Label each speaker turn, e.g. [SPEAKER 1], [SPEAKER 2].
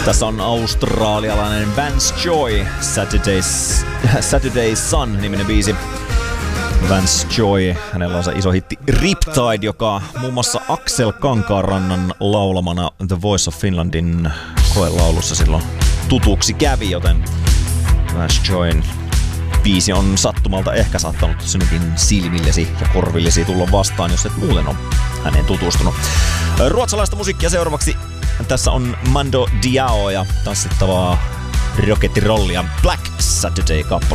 [SPEAKER 1] Tässä on australialainen Vance Joy, Saturday Sun-niminen biisi. Vance Joy, hänellä on se iso hitti Riptide, joka muun muassa Aksel Kankaanrannan laulamana The Voice of Finlandin koelaulussa silloin tutuksi kävi, joten Vance Joyn biisi on sattumalta ehkä saattanut sinunkin silmillesi ja korvillesi tulla vastaan, jos et muuten ole häneen tutustunut. Ruotsalaista musiikkia seuraavaksi. Tässä on Mando Diao ja tanssittavaa rokettirollia Black Saturday -kappale.